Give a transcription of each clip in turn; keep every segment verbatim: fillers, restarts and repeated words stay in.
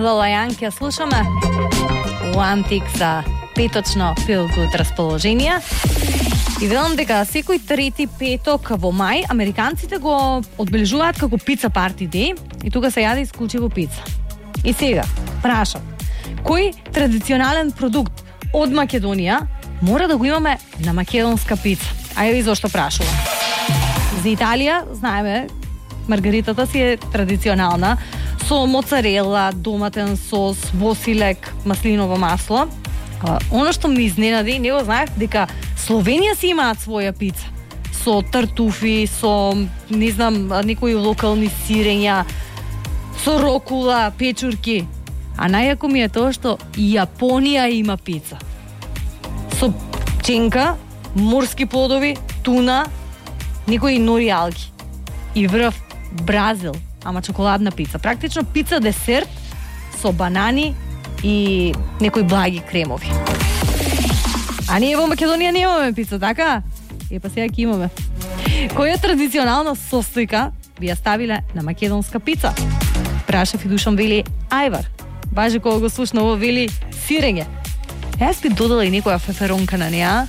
Лалајанки ја слушаме. One Tick за петочно Feel Good расположение. И велам дека секој трети петок во мај американците го одбележуваат како пица парти дей и тука се јаде исклучиво пица. И сега, прашам, кој традиционален продукт од Македонија мора да го имаме на македонска пица? Ајде ви зошто прашувам. За Италија, знаеме, маргаритата си е традиционална, со моцарела, доматен сос, босилек, маслиново масло. А, оно што ми изненади, не го знаев, дека Словенија си имаат своја пица. Со тартуфи, со, не знам, некои локални сирења, со рокула, печурки. А најако ми е тоа што и Јапонија има пица. Со пченка, морски плодови, туна, некои нори алги. И врв Бразил, ама чоколадна пица. Практично пица десерт со банани и некои благи кремови. А ние во Македонија немаме пица, така? Е, па сега ќе имаме. Која традиционална состојка би ја ставиле на македонска пица? Прашав и Душан вели ајвар. Баже кога го слушнало вели сирење. Јас би додала и некоја феферонка на неа.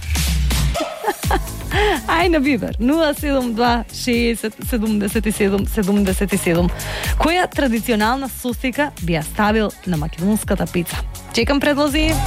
Ај на Бибер нула седум два шеесет седумдесет и седум седумдесет и седум. Која традиционална состојка би ја ставил на македонската пица? Чекам предлози.